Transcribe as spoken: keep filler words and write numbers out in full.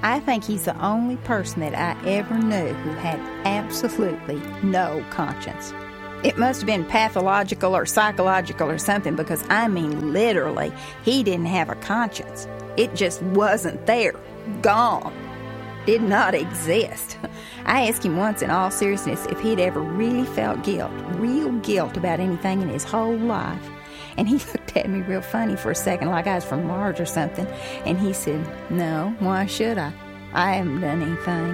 I think he's the only person that I ever knew who had absolutely no conscience. It must have been pathological or psychological or something, because, I mean, literally, he didn't have a conscience. It just wasn't there. Gone. Did not exist. I asked him once in all seriousness if he'd ever really felt guilt, real guilt about anything in his whole life. And he looked at me real funny for a second, like I was from Mars or something. And he said, "No, why should I? I haven't done anything."